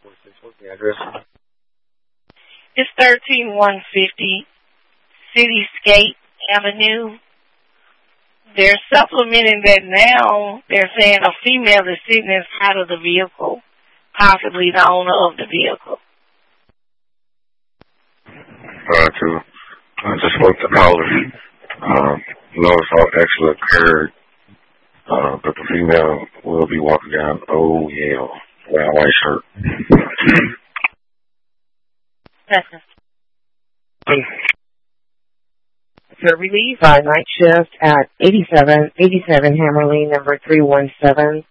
What's the address? It's 13150 Cityscape Avenue. They're supplementing that now. They're saying a female is sitting inside of the vehicle, possibly the owner of the vehicle. I just spoke to caller. No assault actually occurred, but the female will be walking down. Oh, yeah, wearing a white shirt. For relief, night shift at 87 Hammerly, number 317.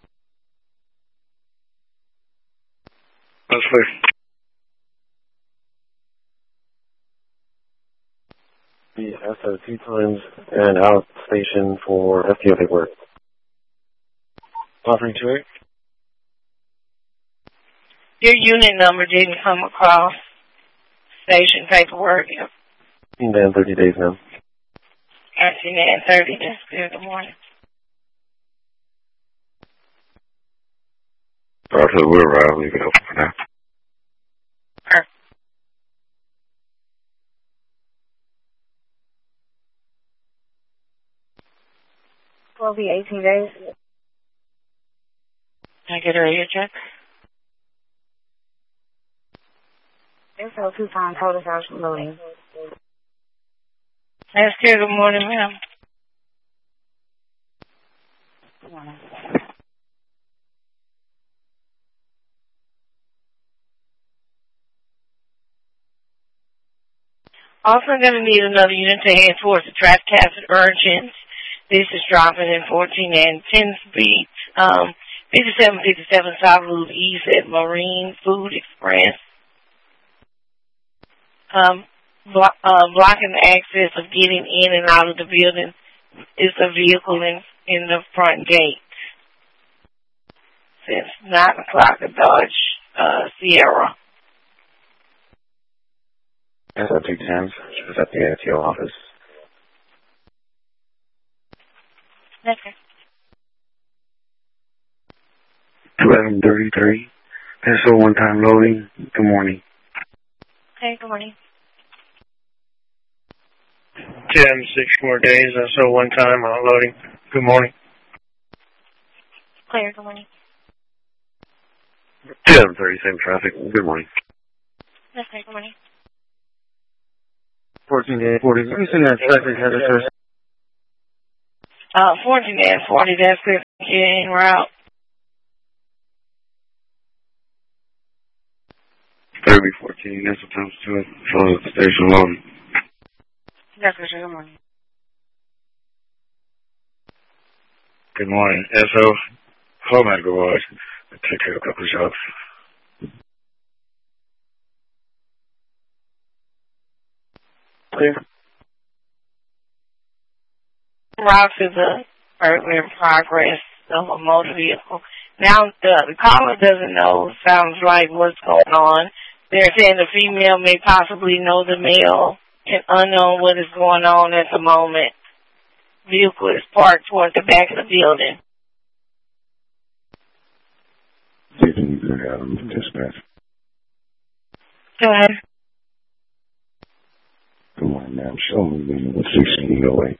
That's clear. Yes, 2 times and out station for FTO work. Offering to it. Your unit number didn't come across station paperwork. And then 30 days now. Actually, 30. That's good. Good morning. Roger, we'll leave it open for now. Perfect. Will be 18 days. Can I get a radio check? There's no 2 times total house loading. That's good. Good morning, ma'am. Good morning. Also going to need another unit to head towards the traffic hazard urgent. This is dropping in 14 and 10 speed, 5757 South Loop East at Marine Food Express. Blocking the access of getting in and out of the building is a vehicle in the front gate. Since 9 o'clock at Dodge Sierra. That's at 2 times. It's at the ATO office. Okay. 11:33. SO one-time loading. Good morning. Okay, good morning. 6 more days. SO one-time loading. Good morning. Clear, good morning. 10:30, same traffic. Good morning. Okay, good morning. 14 to 40. Let me see that traffic hazard first. 14 and 40, that's clear. En route. 30:14, that's what comes to it. So the station loading. That's for sure, good morning. Good morning. SO, home at garage. I take care of a couple of shots. Clear. Route to the burglary in progress of a motor vehicle. Now, the caller doesn't know, sounds like, what's going on. They're saying the female may possibly know the male and unknown what is going on at the moment. Vehicle is parked towards the back of the building. Dispatch. Go ahead. Good morning, ma'am. Show me the 1608.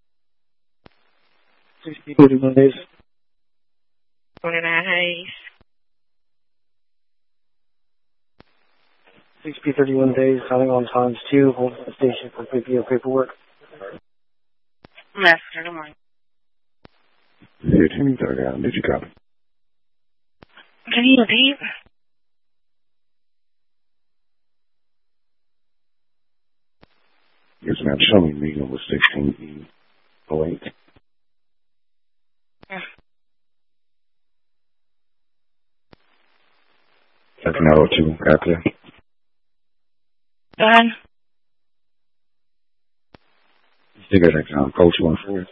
31 days. 29 Hayes. 6P 31 days, counting on times 2, hold the station for paperwork. Master, good morning. 15:30. Did you copy? Can you repeat? Yes, ma'am. Show me the number 1608. That's an arrow 2. Got there. Go ahead. You got that coach 14.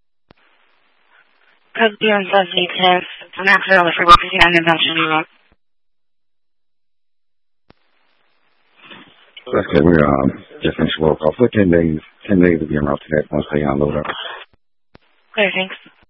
Could be on Sunday test. I'm not sure if we're going to see on the Dutch. That's good. We're just finished work off for 10 days. 10 days to be en route to that once they unload up. Okay, thanks.